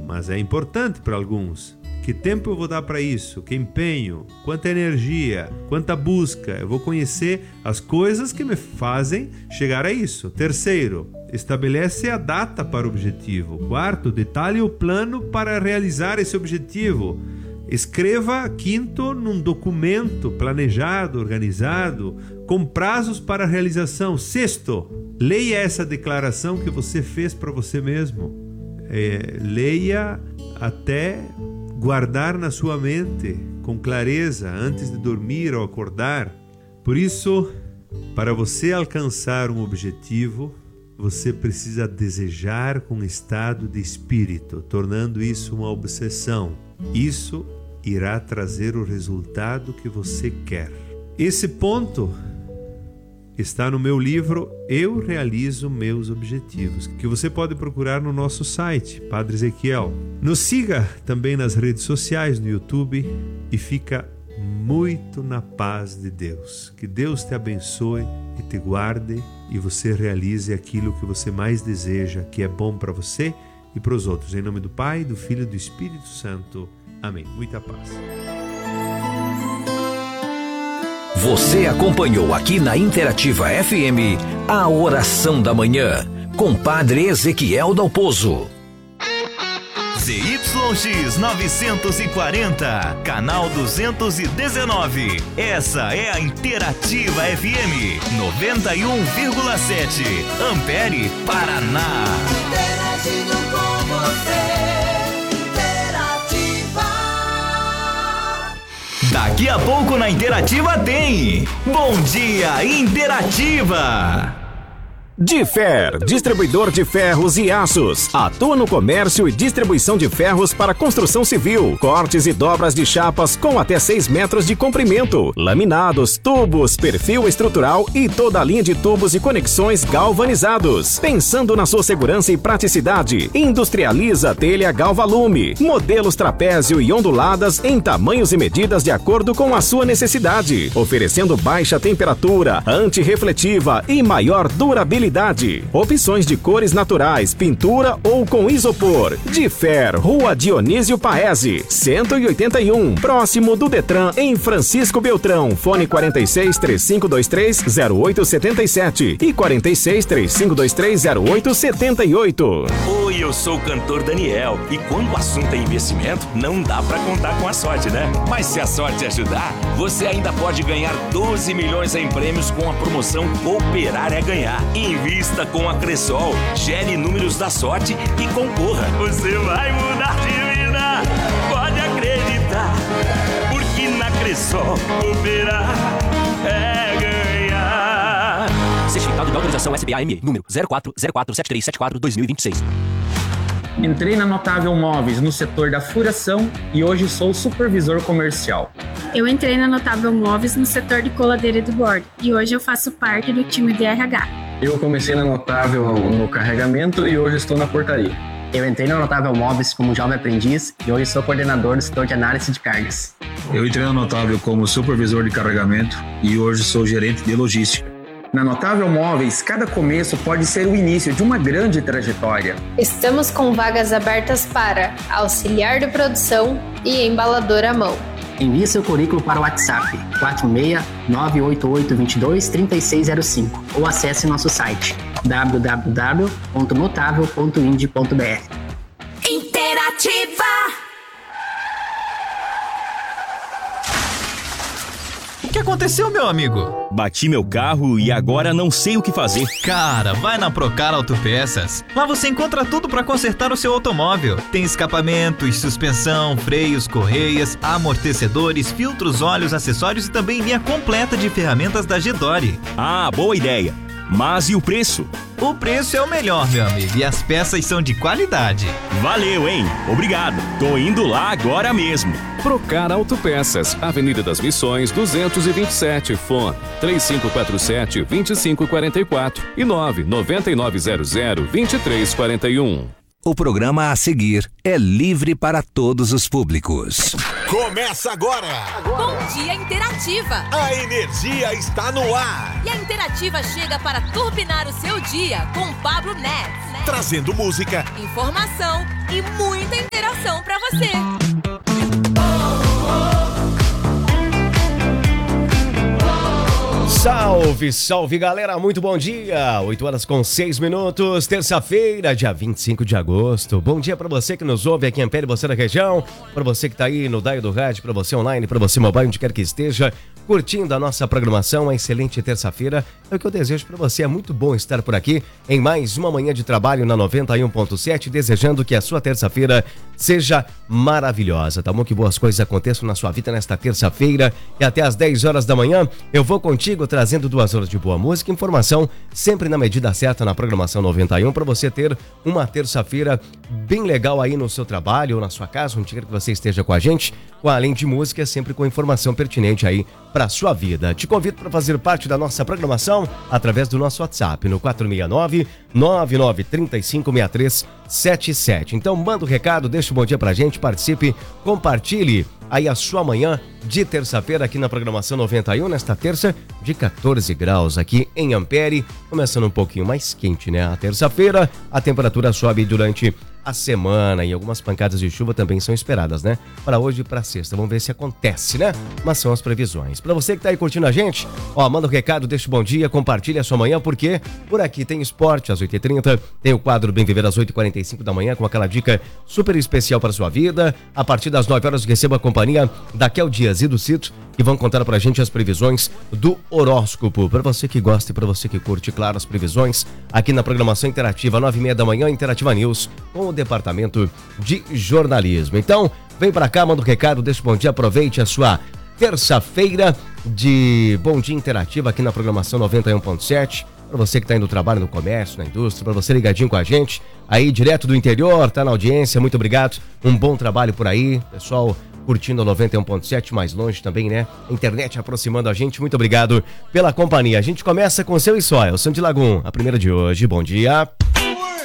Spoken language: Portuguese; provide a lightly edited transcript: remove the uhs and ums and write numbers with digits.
mas é importante para alguns. Que tempo eu vou dar para isso? Que empenho? Quanta energia? Quanta busca? Eu vou conhecer as coisas que me fazem chegar a isso. Terceiro, estabelece a data para o objetivo. Quarto, detalhe o plano para realizar esse objetivo. Escreva, quinto, num documento planejado, organizado, com prazos para a realização. Sexto, leia essa declaração que você fez para você mesmo. Leia até guardar na sua mente com clareza antes de dormir ou acordar. Por isso, para você alcançar um objetivo, você precisa desejar com estado de espírito, tornando isso uma obsessão. Isso irá trazer o resultado que você quer. Esse ponto está no meu livro Eu Realizo Meus Objetivos, que você pode procurar no nosso site, Padre Ezequiel. Nos siga também nas redes sociais, no YouTube, e fica muito na paz de Deus. Que Deus te abençoe e te guarde e você realize aquilo que você mais deseja, que é bom para você e para os outros. Em nome do Pai, do Filho e do Espírito Santo. Amém. Muita paz. Você acompanhou aqui na Interativa FM a Oração da Manhã, com Padre Ezequiel Dalpozo. ZYX 940, canal 219. Essa é a Interativa FM 91,7, Ampere, Paraná. Interagindo com você. Daqui a pouco na Interativa tem Bom Dia Interativa. Difer, distribuidor de ferros e aços. Atua no comércio e distribuição de ferros para construção civil, cortes e dobras de chapas com até 6 metros de comprimento, laminados, tubos, perfil estrutural e toda a linha de tubos e conexões galvanizados. Pensando na sua segurança e praticidade, industrializa telha Galvalume, modelos trapézio e onduladas em tamanhos e medidas de acordo com a sua necessidade, oferecendo baixa temperatura, antirrefletiva e maior durabilidade. Opções de cores naturais, pintura ou com isopor. Difer, Rua Dionísio Paese, 181, próximo do Detran, em Francisco Beltrão. Fone 46-3523-0877 e 46-3523-0878. Oi, eu sou o cantor Daniel e quando o assunto é investimento, não dá pra contar com a sorte, né? Mas se a sorte ajudar, você ainda pode ganhar 12 milhões em prêmios com a promoção Cooperar é Ganhar. Invista com a Cressol, gere números da sorte e concorra. Você vai mudar de vida, pode acreditar, porque na Cressol cooperar é ganhar. Certificado de autorização SBAME, número 04047374-2026. Entrei na Notável Móveis no setor da furação e hoje sou supervisor comercial. Eu entrei na Notável Móveis no setor de coladeira e do bordo e hoje eu faço parte do time de RH. Eu comecei na Notável no carregamento e hoje estou na portaria. Eu entrei na Notável Móveis como jovem aprendiz e hoje sou coordenador do setor de análise de cargas. Eu entrei na Notável como supervisor de carregamento e hoje sou gerente de logística. Na Notável Móveis, cada começo pode ser o início de uma grande trajetória. Estamos com vagas abertas para auxiliar de produção e embalador à mão. Envie seu currículo para o WhatsApp 46-98822-3605 ou acesse nosso site www.notável.ind.br. Interativa. O que aconteceu, meu amigo? Bati meu carro e agora não sei o que fazer. Cara, vai na Procar Autopeças. Lá você encontra tudo para consertar o seu automóvel. Tem escapamentos, suspensão, freios, correias, amortecedores, filtros, óleos, acessórios e também linha completa de ferramentas da Gedore. Ah, boa ideia. Mas e o preço? O preço é o melhor, meu amigo, e as peças são de qualidade. Valeu, hein? Obrigado. Tô indo lá agora mesmo. Procar Autopeças, Avenida das Missões, 227, fone 3547-2544 e 99900-2341. O programa a seguir é livre para todos os públicos. Começa agora! Bom Dia Interativa! A energia está no ar! E a Interativa chega para turbinar o seu dia com Pablo Neves. Trazendo música, informação e muita interação para você. Salve, salve galera, muito bom dia, 8 horas com 6 minutos, terça-feira, dia 25 de agosto. Bom dia pra você que nos ouve aqui em Ampere, você da região, pra você que tá aí no dial do rádio, pra você online, pra você mobile, onde quer que esteja, curtindo a nossa programação. Uma excelente terça-feira é o que eu desejo pra você. É muito bom estar por aqui em mais uma manhã de trabalho na 91.7, desejando que a sua terça-feira seja maravilhosa, tá bom? Que boas coisas aconteçam na sua vida nesta terça-feira e até às 10 horas da manhã eu vou contigo trazendo 2 horas de boa música e informação, sempre na medida certa na programação 91, para você ter uma terça-feira bem legal aí no seu trabalho ou na sua casa, onde quer que você esteja com a gente, além de música, sempre com informação pertinente aí para sua vida. Te convido para fazer parte da nossa programação através do nosso WhatsApp no 469-9935-6377. Então manda o recado, deixa um bom dia pra gente, participe, compartilhe aí a sua manhã de terça-feira aqui na programação 91, nesta terça de 14 graus aqui em Ampere, começando um pouquinho mais quente, né? A terça-feira, a temperatura sobe durante a semana e algumas pancadas de chuva também são esperadas, né? Para hoje e para sexta, vamos ver se acontece, né? Mas são as previsões. Para você que tá aí curtindo a gente, ó, manda um recado, deixa um bom dia, compartilha a sua manhã, porque por aqui tem esporte às 8h30, tem o quadro Bem Viver às 8h45 da manhã com aquela dica super especial para sua vida. A partir das 9 horas receba a companhia da Kel Dias e do Cito, que vão contar pra gente as previsões do horóscopo. Para você que gosta e para você que curte, claro, as previsões aqui na programação interativa, 9h30 da manhã, Interativa News, com o departamento de jornalismo. Então, vem pra cá, manda um recado, deixa um bom dia, aproveite a sua terça-feira de Bom Dia Interativa aqui na programação 91.7. Para você que tá indo no trabalho, no comércio, na indústria, para você ligadinho com a gente, aí direto do interior, tá na audiência, muito obrigado, um bom trabalho por aí, pessoal curtindo a 91.7, mais longe também, né? Internet aproximando a gente, muito obrigado pela companhia. A gente começa com o Seu e Só, o Sandy Lagum, a primeira de hoje, bom dia.